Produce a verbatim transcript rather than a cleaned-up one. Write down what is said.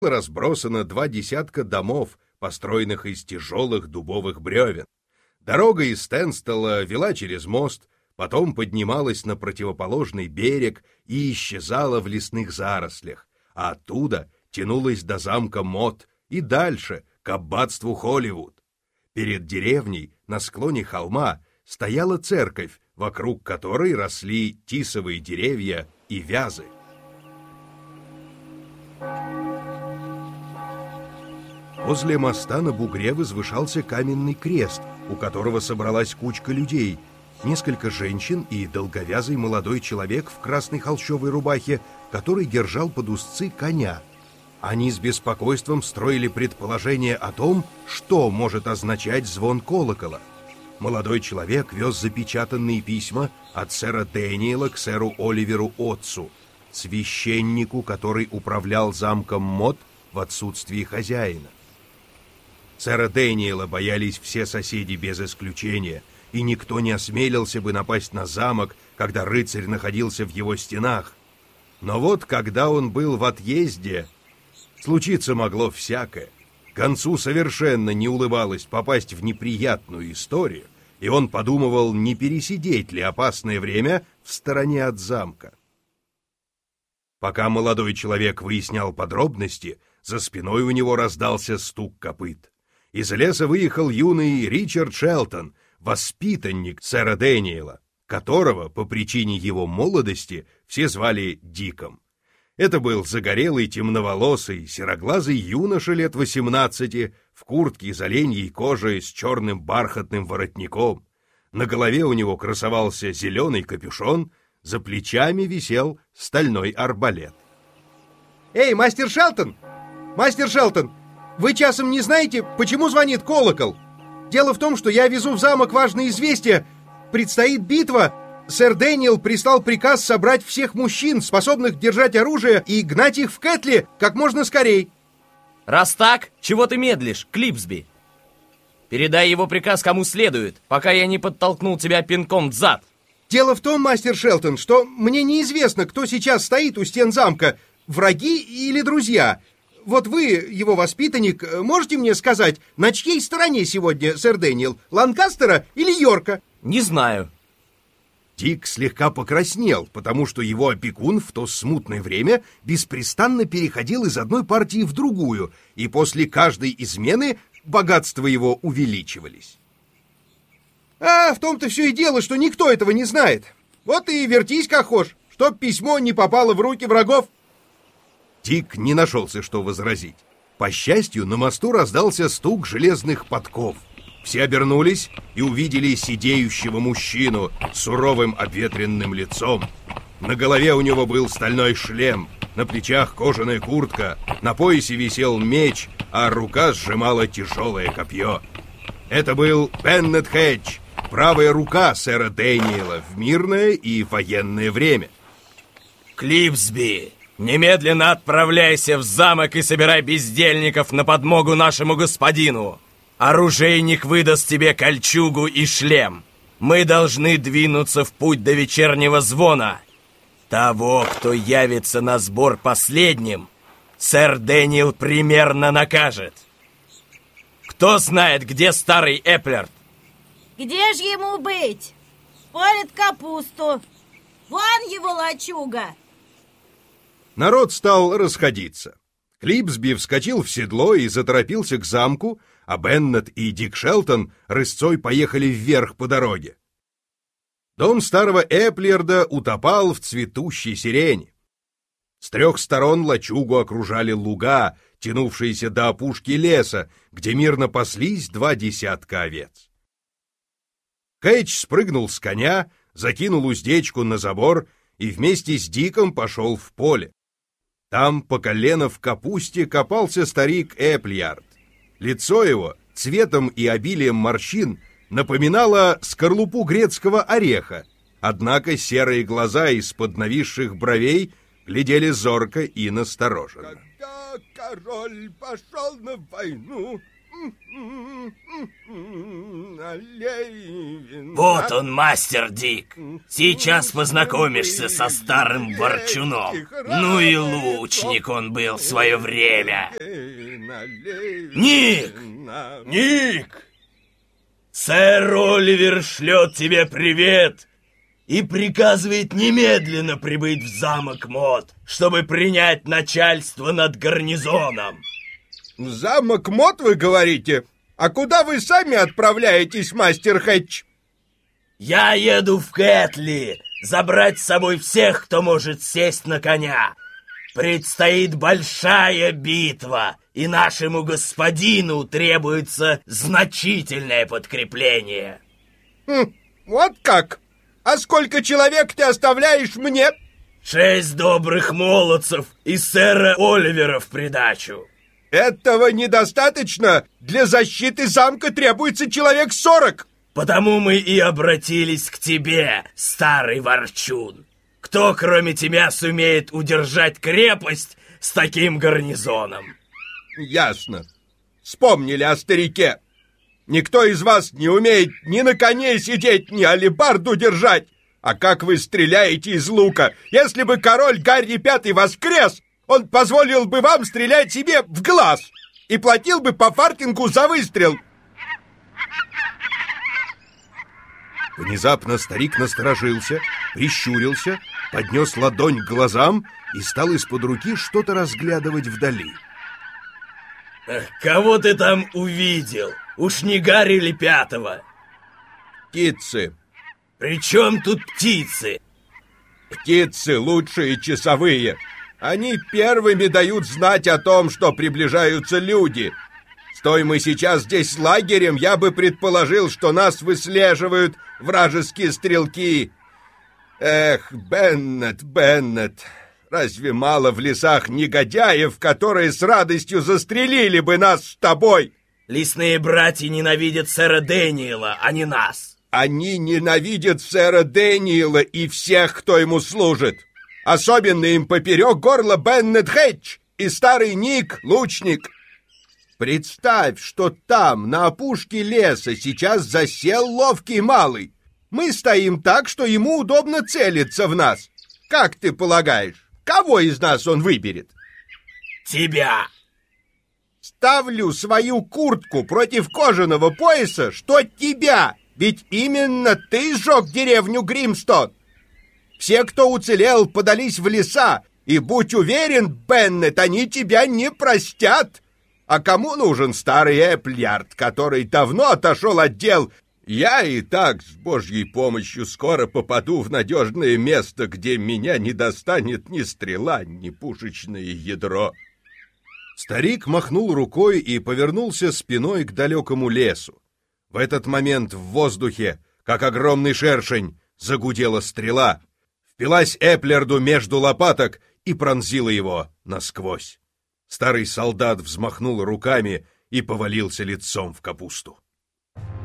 разбросано два десятка домов, построенных из тяжелых дубовых бревен. Дорога из Стенстола вела через мост, потом поднималась на противоположный берег и исчезала в лесных зарослях, а оттуда тянулась до замка Мот и дальше, к аббатству Холливуд. Перед деревней, на склоне холма, стояла церковь, вокруг которой росли тисовые деревья и вязы. Возле моста на бугре возвышался каменный крест, у которого собралась кучка людей, несколько женщин и долговязый молодой человек в красной холщовой рубахе, который держал под узцы коня. Они с беспокойством строили предположение о том, что может означать звон колокола. Молодой человек вез запечатанные письма от сэра Дэниела к сэру Оливеру Отцу, священнику, который управлял замком Мот в отсутствии хозяина. Сэра Дэниела боялись все соседи без исключения, и никто не осмелился бы напасть на замок, когда рыцарь находился в его стенах. Но вот когда он был в отъезде, случиться могло всякое. Концу совершенно не улыбалось попасть в неприятную историю, и он подумывал, не пересидеть ли опасное время в стороне от замка. Пока молодой человек выяснял подробности, за спиной у него раздался стук копыт. Из леса выехал юный Ричард Шелтон, воспитанник сэра Дэниела, которого, по причине его молодости, все звали Диком. Это был загорелый, темноволосый, сероглазый юноша лет восемнадцати, в куртке из оленьей кожи с черным бархатным воротником. На голове у него красовался зеленый капюшон, за плечами висел стальной арбалет. «Эй, мастер Шелтон! Мастер Шелтон! Вы часом не знаете, почему звонит колокол? Дело в том, что я везу в замок важное известие. Предстоит битва. Сэр Дэниел прислал приказ собрать всех мужчин, способных держать оружие, и гнать их в Кэтли как можно скорей». «Раз так, чего ты медлишь, Клипсби? Передай его приказ кому следует, пока я не подтолкнул тебя пинком в зад». «Дело в том, мастер Шелтон, что мне неизвестно, кто сейчас стоит у стен замка, враги или друзья. Вот вы, его воспитанник, можете мне сказать, на чьей стороне сегодня сэр Дэниел, Ланкастера или Йорка?» «Не знаю». Дик слегка покраснел, потому что его опекун в то смутное время беспрестанно переходил из одной партии в другую, и после каждой измены богатства его увеличивались. «А в том-то все и дело, что никто этого не знает. Вот и вертись как хошь, чтоб письмо не попало в руки врагов». Дик не нашелся, что возразить. По счастью, на мосту раздался стук железных подков. Все обернулись и увидели сидеющего мужчину с суровым обветренным лицом. На голове у него был стальной шлем, на плечах кожаная куртка, на поясе висел меч, а рука сжимала тяжелое копье. Это был Беннет Хедж, правая рука сэра Дэниела в мирное и военное время. «Клипсби, немедленно отправляйся в замок и собирай бездельников на подмогу нашему господину. Оружейник выдаст тебе кольчугу и шлем. Мы должны двинуться в путь до вечернего звона. Того, кто явится на сбор последним, сэр Дэниел примерно накажет. Кто знает, где старый Эплерд?» «Где ж ему быть? Полит капусту. Вон его лачуга!» Народ стал расходиться. Клипсби вскочил в седло и заторопился к замку, а Беннет и Дик Шелтон рысцой поехали вверх по дороге. Дом старого Эплерда утопал в цветущей сирени. С трех сторон лачугу окружали луга, тянувшиеся до опушки леса, где мирно паслись два десятка овец. Хейдж спрыгнул с коня, закинул уздечку на забор и вместе с Диком пошел в поле. Там по колено в капусте копался старик Эпльярд. Лицо его, цветом и обилием морщин, напоминало скорлупу грецкого ореха, однако серые глаза из-под нависших бровей глядели зорко и настороженно. Когда король пошел на войну, Вот он, мастер Дик. Сейчас познакомишься со старым ворчуном. Ну и лучник он был в свое время. Ник! Ник! Сэр Оливер шлет тебе привет и приказывает немедленно прибыть в замок Мод, чтобы принять начальство над гарнизоном. В замок Мод, вы говорите? А куда вы сами отправляетесь, мастер Хэтч? Я еду в Кэтли, забрать с собой всех, кто может сесть на коня. Предстоит большая битва, и нашему господину требуется значительное подкрепление. Хм, вот как? А сколько человек ты оставляешь мне? Шесть добрых молодцев и сэра Оливера в придачу. Этого недостаточно. Для защиты замка требуется человек сорок. Потому мы и обратились к тебе, старый ворчун. Кто, кроме тебя, сумеет удержать крепость с таким гарнизоном? Ясно. Вспомнили о старике. Никто из вас не умеет ни на коне сидеть, ни алебарду держать. А как вы стреляете из лука? Если бы король Гарри Пятый воскрес, он позволил бы вам стрелять себе в глаз и платил бы по фартингу за выстрел. Внезапно старик насторожился, прищурился, поднес ладонь к глазам и стал из-под руки что-то разглядывать вдали. Кого ты там увидел? Уж не Гарри ли Пятого? Птицы. При чем тут птицы? Птицы лучшие часовые. Они первыми дают знать о том, что приближаются люди. Стой мы сейчас здесь лагерем, я бы предположил, что нас выслеживают вражеские стрелки. Эх, Беннет, Беннет, разве мало в лесах негодяев, которые с радостью застрелили бы нас с тобой? Лесные братья ненавидят сэра Дэниела, а не нас. Они ненавидят сэра Дэниела и всех, кто ему служит. Особенно им поперек горла Беннет Хэтч и старый Ник, лучник. Представь, что там, на опушке леса, сейчас засел ловкий малый. Мы стоим так, что ему удобно целиться в нас. Как ты полагаешь, кого из нас он выберет? Тебя. Ставлю свою куртку против кожаного пояса, что тебя, ведь именно ты сжег деревню Гримстон. Все, кто уцелел, подались в леса, и будь уверен, Беннет, они тебя не простят. А кому нужен старый Эпплярд, который давно отошел от дел? Я и так, с Божьей помощью, скоро попаду в надежное место, где меня не достанет ни стрела, ни пушечное ядро. Старик махнул рукой и повернулся спиной к далекому лесу. В этот момент в воздухе, как огромный шершень, загудела стрела, впилась Эпплярду между лопаток и пронзила его насквозь. Старый солдат взмахнул руками и повалился лицом в капусту.